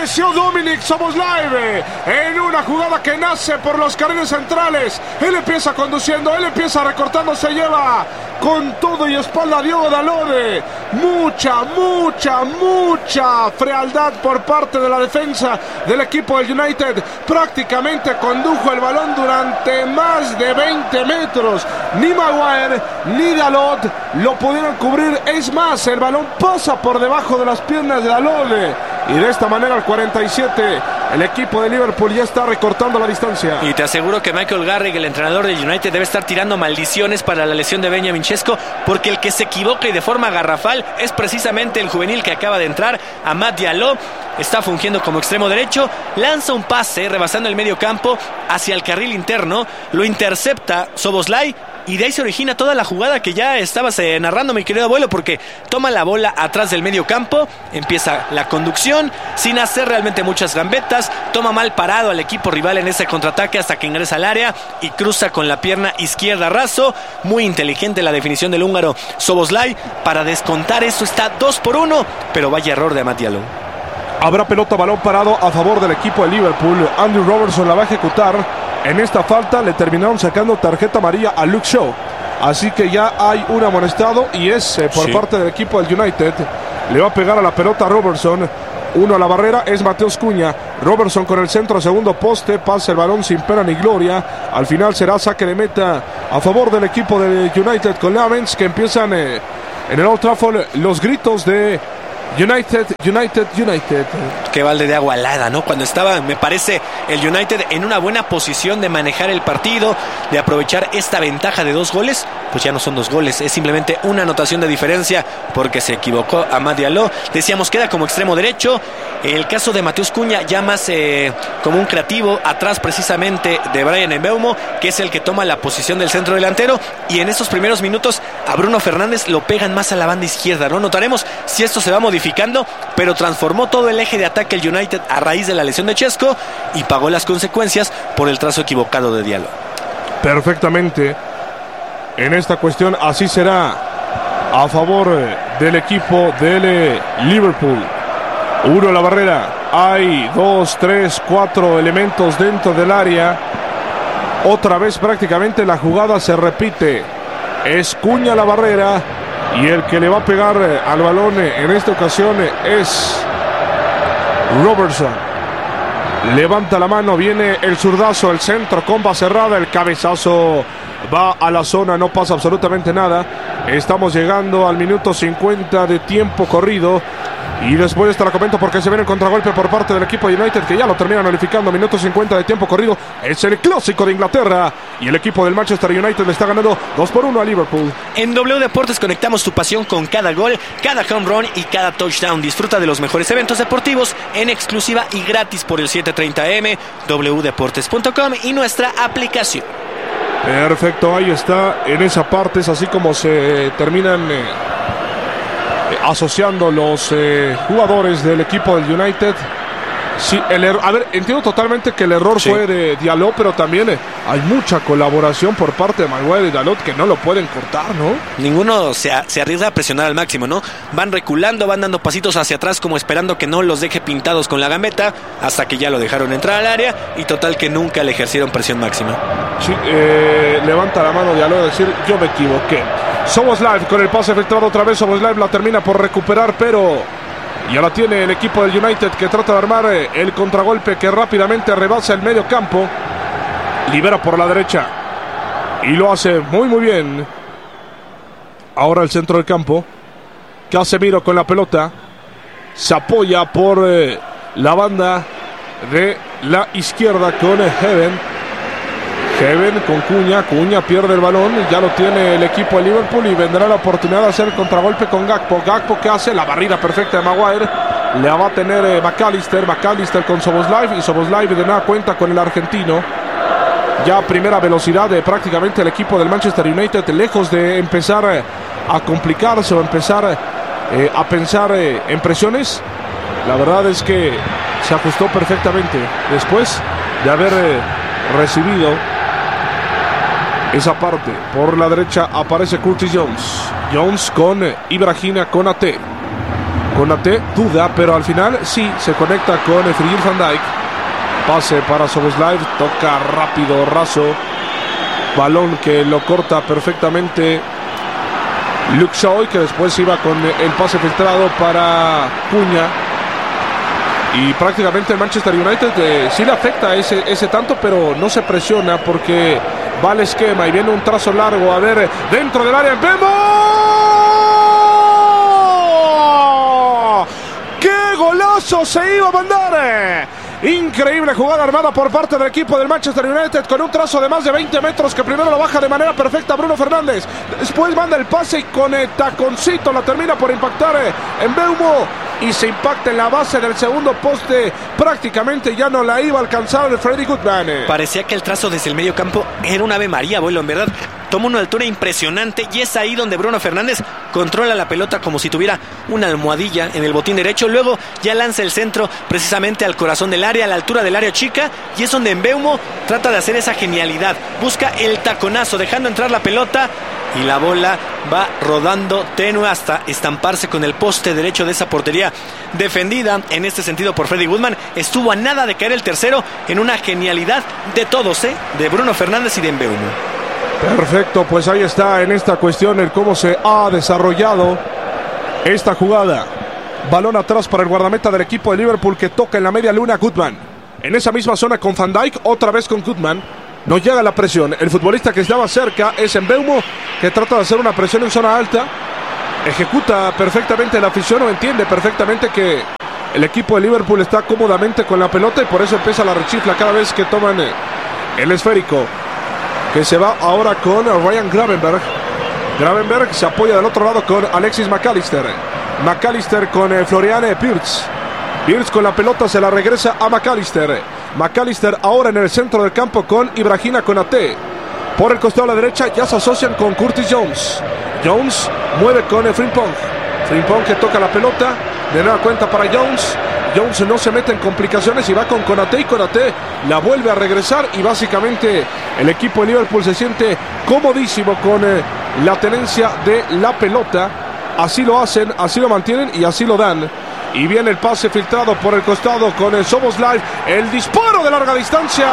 Apareció Dominik Szoboszlai en una jugada que nace por los carriles centrales. Él empieza conduciendo, él empieza recortando, se lleva con todo y espalda a Diogo Dalot. Mucha frialdad por parte de la defensa del equipo del United. Prácticamente condujo el balón durante más de 20 metros. Ni Maguire ni Dalot lo pudieron cubrir. Es más, el balón pasa por debajo de las piernas de Dalot. Y de esta manera al 47 el equipo de Liverpool ya está recortando la distancia. Y te aseguro que Michael Carrick, el entrenador del United, debe estar tirando maldiciones para la lesión de Benjamin Sesko, porque el que se equivoca y de forma garrafal es precisamente el juvenil que acaba de entrar, Amad Diallo. Está fungiendo como extremo derecho, lanza un pase rebasando el medio campo hacia el carril interno, lo intercepta Szoboszlai y de ahí se origina toda la jugada que ya estabas narrando, mi querido abuelo, porque toma la bola atrás del medio campo, empieza la conducción sin hacer realmente muchas gambetas, toma mal parado al equipo rival en ese contraataque hasta que ingresa al área y cruza con la pierna izquierda raso. Muy inteligente la definición del húngaro Szoboszlai para descontar. Esto está 2-1, pero vaya error de Amad Diallo. Habrá pelota, balón parado a favor del equipo de Liverpool. Andrew Robertson la va a ejecutar. En esta falta le terminaron sacando tarjeta amarilla a Luke Shaw. Así que ya hay un amonestado y es por parte del equipo del United. Le va a pegar a la pelota a Robertson. Uno a la barrera es Mateus Cunha. Robertson con el centro, segundo poste. Pasa el balón sin pena ni gloria. Al final será saque de meta a favor del equipo del United con Lamens, que empiezan en el Old Trafford los gritos de United. Qué balde de agua helada, ¿no? Cuando estaba, me parece, el United en una buena posición de manejar el partido, de aprovechar esta ventaja de 2 goles, pues ya no son 2 goles, es simplemente una anotación de diferencia porque se equivocó Amad Diallo. Decíamos, queda como extremo derecho. El caso de Mateus Cunha ya más como un creativo, atrás precisamente de Bryan Mbeumo, que es el que toma la posición del centro delantero, y en estos primeros minutos a Bruno Fernández lo pegan más a la banda izquierda, ¿no? Notaremos si esto se va modificando, pero transformó todo el eje de ataque el United a raíz de la lesión de Sesko y pagó las consecuencias por el trazo equivocado de Diallo. Perfectamente. En esta cuestión así será a favor del equipo del Liverpool. 1 a la barrera. Hay 2, 3, 4 elementos dentro del área. Otra vez prácticamente la jugada se repite. Es Cunha a la barrera y el que le va a pegar al balón en esta ocasión es Robertson. Levanta la mano, viene el zurdazo, el centro, comba cerrada, el cabezazo va a la zona, no pasa absolutamente nada. Estamos llegando al minuto 50 de tiempo corrido. Y después te la comento porque se viene el contragolpe por parte del equipo de United, que ya lo termina notificando. Minuto 50 de tiempo corrido. Es el clásico de Inglaterra y el equipo del Manchester United le está ganando 2-1 a Liverpool. En W Deportes conectamos tu pasión con cada gol, cada home run y cada touchdown. Disfruta de los mejores eventos deportivos en exclusiva y gratis por el 730M, wdeportes.com y nuestra aplicación. Perfecto, ahí está. En esa parte es así como se terminan asociando los jugadores del equipo del United. Sí, a ver, entiendo totalmente que el error fue de Diallo, pero también hay mucha colaboración por parte de Maguire y Dalot que no lo pueden cortar, ¿no? Ninguno se arriesga a presionar al máximo, ¿no? Van reculando, van dando pasitos hacia atrás como esperando que no los deje pintados con la gambeta, hasta que ya lo dejaron entrar al área y total que nunca le ejercieron presión máxima. Sí, levanta la mano Diallo a decir, yo me equivoqué. Szoboszlai con el pase filtrado otra vez. Szoboszlai la termina por recuperar, pero ya la tiene el equipo del United, que trata de armar el contragolpe que rápidamente rebasa el medio campo. Libera por la derecha y lo hace muy bien. Ahora el centro del campo. Casemiro con la pelota. Se apoya por la banda de la izquierda con Heaven con Cunha pierde el balón, ya lo tiene el equipo de Liverpool y vendrá la oportunidad de hacer el contragolpe con Gakpo que hace la barrida perfecta de Maguire, le va a tener McAllister con Szoboszlai y Szoboszlai de nada cuenta con el argentino. Ya primera velocidad de prácticamente el equipo del Manchester United, lejos de empezar a complicarse o empezar a pensar en presiones. La verdad es que se ajustó perfectamente después de haber recibido esa parte. Por la derecha aparece Curtis Jones con Ibrahima Konate. Konaté duda, pero al final sí se conecta con Virgil van Dijk. Pase para Szoboszlai, toca rápido, raso. Balón que lo corta perfectamente Luke Shaw, que después iba con el pase filtrado para Cunha. Y prácticamente el Manchester United sí le afecta ese tanto, pero no se presiona porque va al esquema y viene un trazo largo. A ver, dentro del área, ¡vemos! ¡Qué golazo se iba a mandar! Increíble jugada armada por parte del equipo del Manchester United con un trazo de más de 20 metros que primero lo baja de manera perfecta Bruno Fernández, después manda el pase y con el taconcito la termina por impactar en Mbeumo y se impacta en la base del segundo poste. Prácticamente ya no la iba a alcanzar el Freddy Goodman. Parecía que el trazo desde el medio campo era un Ave María, abuelo, en verdad. Toma una altura impresionante y es ahí donde Bruno Fernández controla la pelota como si tuviera una almohadilla en el botín derecho. Luego ya lanza el centro precisamente al corazón del área, a la altura del área chica, y es donde Mbeumo trata de hacer esa genialidad. Busca el taconazo, dejando entrar la pelota y la bola va rodando tenue hasta estamparse con el poste derecho de esa portería defendida en este sentido por Freddy Goodman. Estuvo a nada de caer el tercero en una genialidad de todos, de Bruno Fernández y de Mbeumo. Perfecto, pues ahí está en esta cuestión el cómo se ha desarrollado esta jugada. Balón atrás para el guardameta del equipo de Liverpool que toca en la media luna Goodman. En esa misma zona con Van Dijk, otra vez con Goodman. No llega la presión. El futbolista que estaba cerca es Mbeumo, que trata de hacer una presión en zona alta. Ejecuta perfectamente la afición o entiende perfectamente que el equipo de Liverpool está cómodamente con la pelota y por eso empieza la rechifla cada vez que toman el esférico. Que se va ahora con Ryan Gravenberch. Gravenberch se apoya del otro lado con Alexis McAllister. McAllister con Florian Wirtz. Wirtz con la pelota se la regresa a McAllister. McAllister ahora en el centro del campo con Ibrahima Konaté. Por el costado a la derecha ya se asocian con Curtis Jones. Jones mueve con Frimpong. Frimpong que toca la pelota. De nueva cuenta para Jones. Jones no se mete en complicaciones y va con Konaté y Konaté la vuelve a regresar y básicamente el equipo de Liverpool se siente comodísimo con la tenencia de la pelota. Así lo hacen, así lo mantienen y así lo dan. Y viene el pase filtrado por el costado con el Szoboszlai. El disparo de larga distancia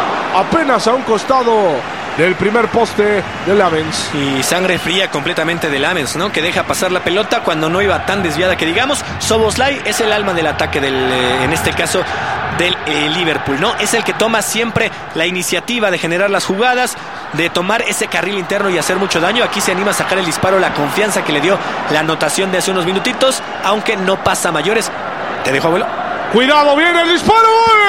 apenas a un costado del primer poste de Lamens. Y sangre fría completamente de Lamens, ¿no? Que deja pasar la pelota cuando no iba tan desviada que digamos. Szoboszlai es el alma del ataque en este caso del Liverpool, ¿no? Es el que toma siempre la iniciativa de generar las jugadas, de tomar ese carril interno y hacer mucho daño. Aquí se anima a sacar el disparo, la confianza que le dio la anotación de hace unos minutitos, aunque no pasa mayores. Te dejo, abuelo. Cuidado, viene el disparo.